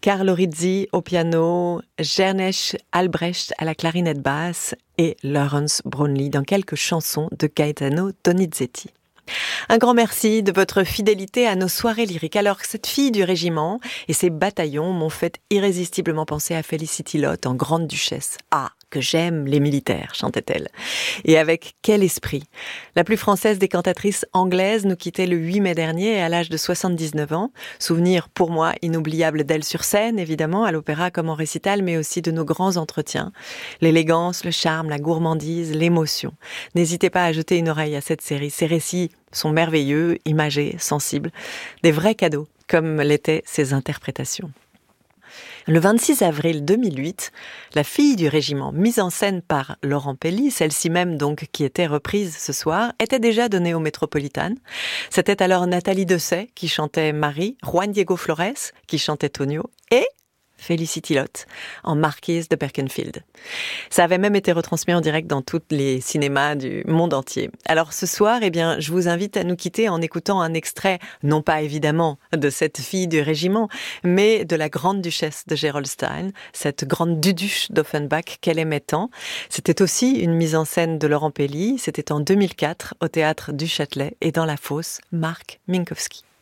Carlo Rizzi au piano, Ernest Albrecht à la clarinette basse et Lawrence Brownlee dans quelques chansons de Gaetano Donizetti. Un grand merci de votre fidélité à nos soirées lyriques. Alors que cette fille du régiment et ses bataillons m'ont fait irrésistiblement penser à Felicity Lott en grande duchesse. Ah, que j'aime les militaires, chantait-elle. Et avec quel esprit. La plus française des cantatrices anglaises nous quittait le 8 mai dernier à l'âge de 79 ans. Souvenir pour moi inoubliable d'elle sur scène, évidemment, à l'opéra comme en récital, mais aussi de nos grands entretiens. L'élégance, le charme, la gourmandise, l'émotion. N'hésitez pas à jeter une oreille à cette série. Ces récits sont merveilleux, imagés, sensibles. Des vrais cadeaux, comme l'étaient ses interprétations. Le 26 avril 2008, La fille du régiment, mise en scène par Laurent Pelli, celle-ci même donc qui était reprise ce soir, était déjà donnée au Métropolitane. C'était alors Nathalie Dessay qui chantait Marie, Juan Diego Flores qui chantait Tonio et Felicity Lott en Marquise de Berkenfield. Ça avait même été retransmis en direct dans tous les cinémas du monde entier. Alors ce soir, je vous invite à nous quitter en écoutant un extrait, non pas évidemment de cette fille du régiment, mais de la grande duchesse de Gerolstein, cette grande duduche d'Offenbach qu'elle aimait tant. C'était aussi une mise en scène de Laurent Pelli, c'était en 2004 au Théâtre du Châtelet et dans la fosse Marc Minkowski.